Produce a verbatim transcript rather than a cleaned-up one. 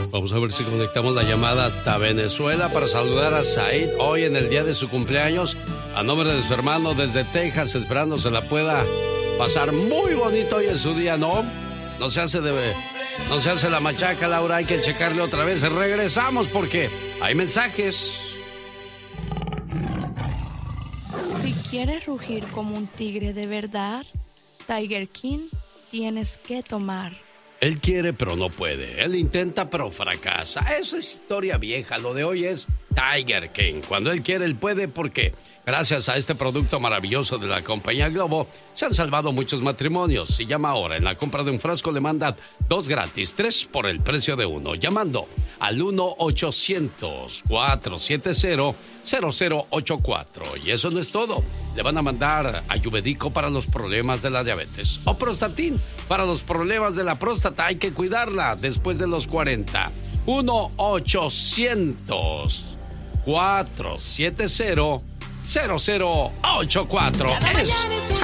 Vamos a ver si conectamos la llamada hasta Venezuela para saludar a Said hoy en el día de su cumpleaños. A nombre de su hermano desde Texas, esperando se la pueda pasar muy bonito hoy en su día, ¿no? No se hace de... No se hace la machaca, Laura, hay que checarle otra vez. Regresamos porque hay mensajes. Si quieres rugir como un tigre de verdad, Tiger King tienes que tomar. Él quiere pero no puede, él intenta pero fracasa. Eso es historia vieja, lo de hoy es Tiger King. Cuando él quiere, él puede, porque gracias a este producto maravilloso de la compañía Globo se han salvado muchos matrimonios. Si llama ahora, en la compra de un frasco le mandan dos gratis, tres por el precio de uno, llamando al uno ochocientos, cuatrocientos setenta, cero cero ocho cuatro. Y eso no es todo, le van a mandar Ayurvédico para los problemas de la diabetes o Prostatin para los problemas de la próstata. Hay que cuidarla después de los cuarenta. uno ochocientos, cuatrocientos setenta, cero cero ocho cuatro. Es